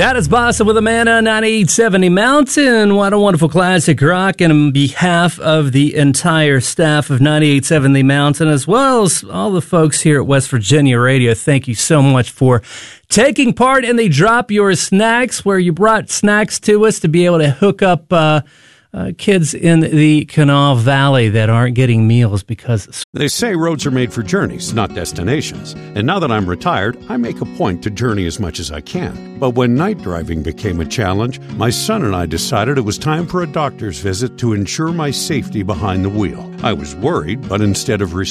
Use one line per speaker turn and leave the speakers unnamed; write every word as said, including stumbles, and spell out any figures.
That is Bossa with Amanda, ninety-eight seventy Mountain. What a wonderful classic rock. And on behalf of the entire staff of ninety-eight seventy Mountain, as well as all the folks here at West Virginia Radio, thank you so much for taking part in the Drop Your Snacks, where you brought snacks to us to be able to hook up uh, uh, kids in the Kanawha Valley that aren't getting meals because...
They say roads are made for journeys, not destinations. And now that I'm retired, I make a point to journey as much as I can. But when night driving became a challenge, my son and I decided it was time for a doctor's visit to ensure my safety behind the wheel. I was worried, but instead of